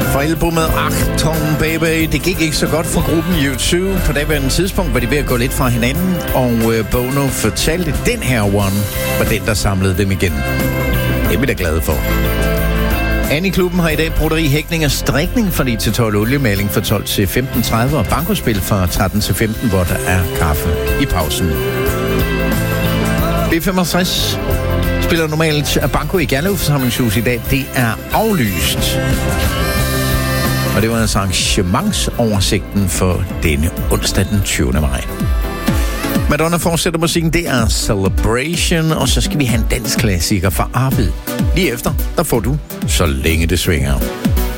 For albumet Achtung Baby, det gik ikke så godt for gruppen U2. På daværende tidspunkt var de ved at gå lidt fra hinanden, og Bono fortalte, den her One var den, der samlede dem igen. Det er vi da glade for. Annie-klubben har i dag broderi, hækning og strikning fra 9 til 12, oliemaling fra 12 til 15.30 og bankospil fra 13 til 15, hvor der er kaffe i pausen. B65 spiller normalt af Banko i Gjerlev forsamlingshus i dag. Det er aflyst. Og det var altså arrangementsoversigten for denne onsdag den 20. maj. Madonna fortsætter musikken, det er Celebration, og så skal vi have en dansk klassiker fra Arvid. Lige efter, der får du Så længe det svinger.